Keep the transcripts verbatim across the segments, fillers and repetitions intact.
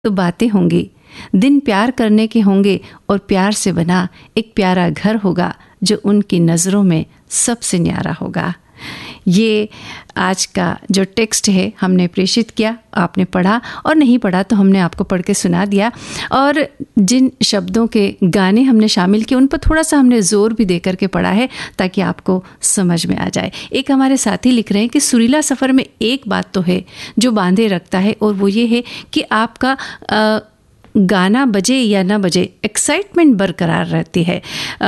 तो बातें होंगी, दिन प्यार करने के होंगे और प्यार से बना एक प्यारा घर होगा जो उनकी नज़रों में सबसे न्यारा होगा। ये आज का जो टेक्स्ट है हमने प्रेषित किया, आपने पढ़ा, और नहीं पढ़ा तो हमने आपको पढ़ के सुना दिया। और जिन शब्दों के गाने हमने शामिल किए उन पर थोड़ा सा हमने ज़ोर भी दे करके पढ़ा है ताकि आपको समझ में आ जाए। एक हमारे साथी लिख रहे हैं कि सुरीला सफ़र में एक बात तो है जो बांधे रखता है, और वो ये है कि आपका आ, गाना बजे या ना बजे एक्साइटमेंट बरकरार रहती है।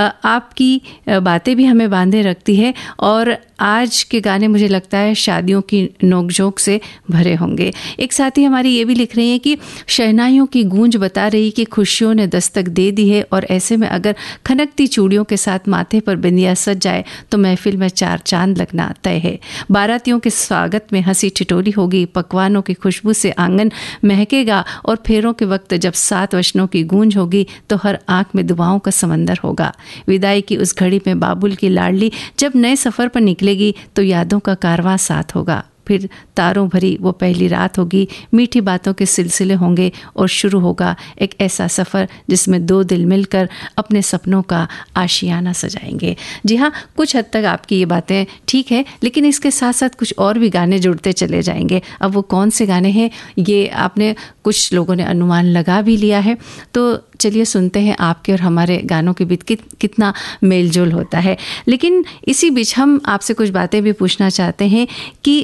आपकी बातें भी हमें बांधे रखती है, और आज के गाने मुझे लगता है शादियों की नोकझोंक से भरे होंगे। एक साथी हमारी ये भी लिख रही हैं कि शहनाइयों की गूंज बता रही कि खुशियों ने दस्तक दे दी है, और ऐसे में अगर खनकती चूड़ियों के साथ माथे पर बिंदिया सज जाए तो महफिल में चार चांद लगना तय है। बारातियों के स्वागत में हंसी ठिठोली होगी, पकवानों की खुशबू से आंगन महकेगा, और फेरों के वक्त जब सात वचनों की गूंज होगी तो हर आंख में दुआओं का समंदर होगा। विदाई की उस घड़ी में बाबुल की लाडली जब नए सफ़र पर निकलेगी तो यादों का कारवां साथ होगा। फिर तारों भरी वो पहली रात होगी, मीठी बातों के सिलसिले होंगे, और शुरू होगा एक ऐसा सफ़र जिसमें दो दिल मिलकर अपने सपनों का आशियाना सजाएंगे। जी हाँ, कुछ हद तक आपकी ये बातें ठीक है, लेकिन इसके साथ साथ कुछ और भी गाने जुड़ते चले जाएंगे। अब वो कौन से गाने हैं ये आपने कुछ लोगों ने अनुमान लगा भी लिया है, तो चलिए सुनते हैं आपके और हमारे गानों के बीच कित, कितना मेल जोल होता है। लेकिन इसी बीच हम आपसे कुछ बातें भी पूछना चाहते हैं कि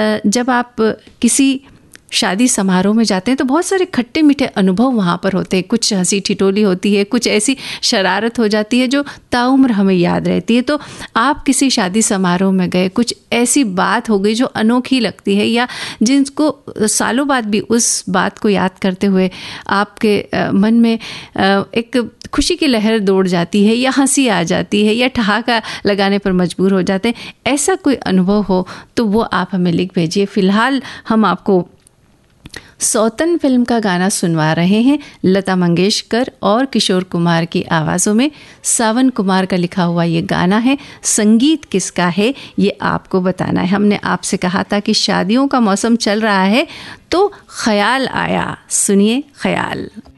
जब आप किसी शादी समारोह में जाते हैं तो बहुत सारे खट्टे मीठे अनुभव वहाँ पर होते हैं। कुछ हंसी ठिठोली होती है, कुछ ऐसी शरारत हो जाती है जो ताउम्र हमें याद रहती है। तो आप किसी शादी समारोह में गए, कुछ ऐसी बात हो गई जो अनोखी लगती है, या जिनको सालों बाद भी उस बात को याद करते हुए आपके मन में एक खुशी की लहर दौड़ जाती है, या हंसी आ जाती है, या ठहाका लगाने पर मजबूर हो जाते हैं, ऐसा कोई अनुभव हो तो वो आप हमें लिख भेजिए। फ़िलहाल हम आपको सौतन फिल्म का गाना सुनवा रहे हैं, लता मंगेशकर और किशोर कुमार की आवाज़ों में। सावन कुमार का लिखा हुआ ये गाना है। संगीत किसका है ये आपको बताना है। हमने आपसे कहा था कि शादियों का मौसम चल रहा है तो ख्याल आया, सुनिए ख्याल।